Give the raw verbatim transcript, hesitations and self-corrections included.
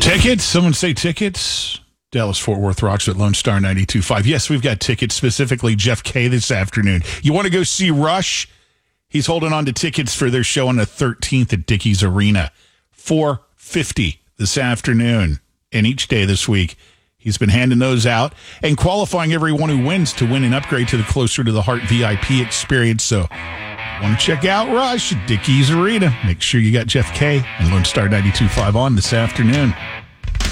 Tickets? Someone say tickets? Dallas Fort Worth rocks at Lone Star ninety-two point five. Yes, we've got tickets, specifically Jeff K this afternoon. You want to go see Rush? He's holding on to tickets for their show on the thirteenth at Dickies Arena. four fifty this afternoon. And each day this week, he's been handing those out and qualifying everyone who wins to win an upgrade to the Closer to the Heart V I P experience. So, want to check out Rush at Dickies Arena? Make sure you got Jeff K and Lone Star ninety-two point five on this afternoon.